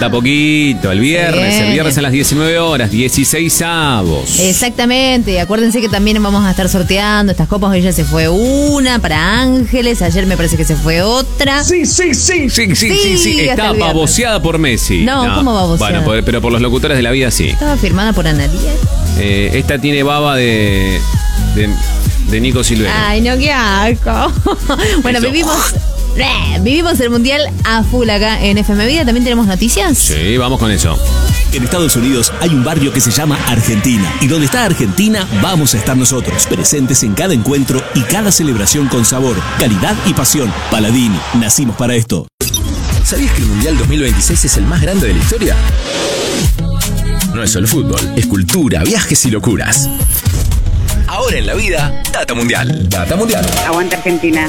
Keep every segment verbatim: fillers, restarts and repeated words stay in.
Falta poquito, el viernes, el viernes a las diecinueve horas, dieciséis avos. Exactamente, acuérdense que también vamos a estar sorteando estas copas. Hoy ya se fue una para Ángeles, ayer me parece que se fue otra. Sí, sí, sí, sí, sí, sí, sí, sí. Está baboseada por Messi. No, no, ¿cómo baboseada? Bueno, pero por los locutores de la vida sí. Estaba firmada por Analía. Eh, esta tiene baba de, de, de Nico Silvera. Ay, no, qué asco. Bueno, Eso. vivimos... Vivimos el Mundial a full acá en F M Vida. ¿También tenemos noticias? Sí, vamos con eso. En Estados Unidos hay un barrio que se llama Argentina. Y donde está Argentina, vamos a estar nosotros. Presentes en cada encuentro y cada celebración con sabor, calidad y pasión. Paladini, nacimos para esto. ¿Sabías que el Mundial dos mil veintiséis es el más grande de la historia? No es solo fútbol, es cultura, viajes y locuras. Ahora en la vida, Data Mundial. Data Mundial. Aguanta Argentina.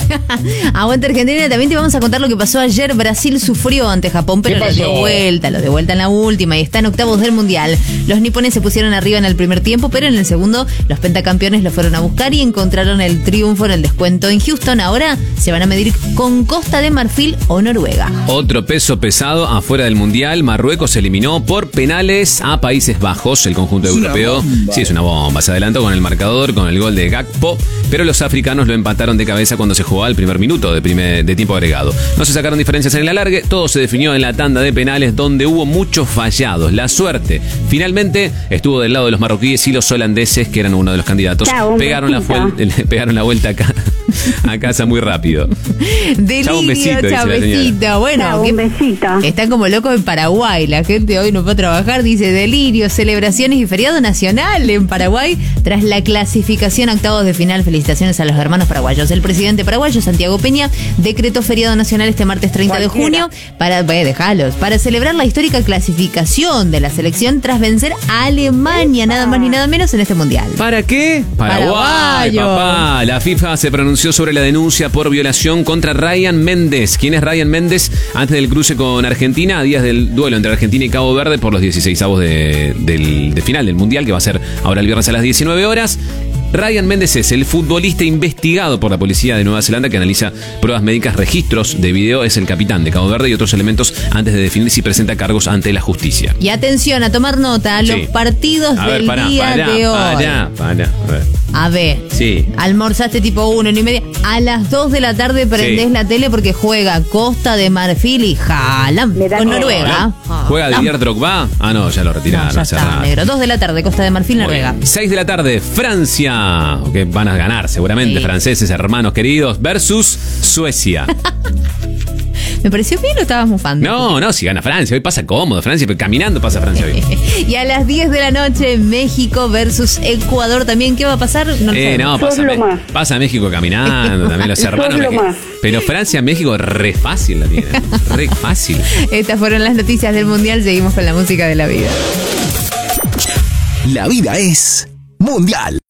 Aguanta Argentina. También te vamos a contar lo que pasó ayer. Brasil sufrió ante Japón, pero lo dio vuelta, lo dio vuelta en la última y está en octavos del Mundial. Los nipones se pusieron arriba en el primer tiempo, pero en el segundo los pentacampeones lo fueron a buscar y encontraron el triunfo en el descuento en Houston. Ahora se van a medir con Costa de Marfil o Noruega. Otro peso pesado afuera del Mundial. Marruecos eliminó por penales a Países Bajos. El conjunto europeo, sí, es una bomba. Se adelantó con el marcador, con el gol de Gakpo, pero los africanos lo empataron de cabeza cuando se jugó al primer minuto de, primer, de tiempo agregado. No se sacaron diferencias en el alargue, todo se definió en la tanda de penales donde hubo muchos fallados. La suerte finalmente estuvo del lado de los marroquíes y los holandeses, que eran uno de los candidatos. Chau, pegaron, la fuel, pegaron la vuelta acá a casa muy rápido. Delirio, chau, un besito. Chau, besito. Bueno, chau, un besito. Están como locos en Paraguay. La gente hoy no puede trabajar. Dice delirio, celebraciones y feriado nacional en Paraguay tras la clasificación a octavos de final. Felicitaciones a los hermanos paraguayos. El presidente paraguayo, Santiago Peña, decretó feriado nacional este martes treinta de junio para, eh, dejalos, para celebrar la histórica clasificación de la selección tras vencer a Alemania, nada más ni nada menos en este mundial. ¿Para qué? Paraguay, Paraguayo. Papá. La FIFA se pronunció sobre la denuncia por violación contra Ryan Méndez. ¿Quién es Ryan Méndez? Antes del cruce con Argentina, a días del duelo entre Argentina y Cabo Verde por los dieciseisavos de, del, de final del mundial, que va a ser ahora el viernes a las diecinueve horas. Ryan Méndez es el futbolista investigado por la policía de Nueva Zelanda que analiza pruebas médicas, registros de video. Es el capitán de Cabo Verde y otros elementos antes de definir si presenta cargos ante la justicia. Y atención, a tomar nota, sí. Los partidos a del ver, pará, día pará, de hoy. Pará, pará, a ver. A ver, sí. Almorzaste tipo uno, una y media. A las dos de la tarde prendés sí. la tele porque juega Costa de Marfil y Haaland con Noruega. Oh, ¿Juega Didier Drogba? Ah, no, ya lo retiraron. No, ya está, negro. Dos de la tarde, Costa de Marfil, Noruega. Seis de la tarde, Francia, que van a ganar seguramente, sí. Franceses, hermanos queridos, versus Suecia. ¿Me pareció bien o estabas mufando? No, no, si gana Francia. Hoy pasa cómodo Francia, pero caminando pasa Francia hoy. Y a las diez de la noche, México versus Ecuador también. ¿Qué va a pasar? No, eh, no pasa, me, pasa México caminando también los hermanos. Pero Francia, México, re fácil la tiene. Re fácil. Estas fueron las noticias del Mundial. Seguimos con la música de la vida. La vida es Mundial.